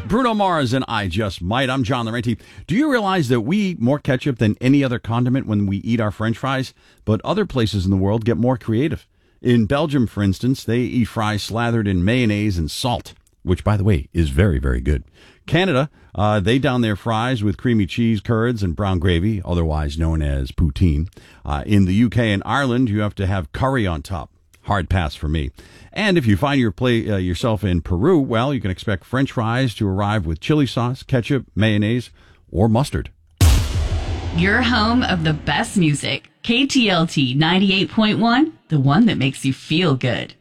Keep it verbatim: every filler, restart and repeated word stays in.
Bruno Mars and I Just Might. I'm John Laurenti. Do you realize that we eat more ketchup than any other condiment when we eat our French fries? But other places in the world get more creative. In Belgium, for instance, they eat fries slathered in mayonnaise and salt, which, by the way, is very, very good. Canada, uh, they down their fries with creamy cheese curds and brown gravy, otherwise known as poutine. Uh, in the U K and Ireland, you have to have curry on top. Hard pass for me. And if you find your play, uh, yourself in Peru, well, you can expect French fries to arrive with chili sauce, ketchup, mayonnaise, or mustard. Your home of the best music. K T L T ninety-eight point one, the one that makes you feel good.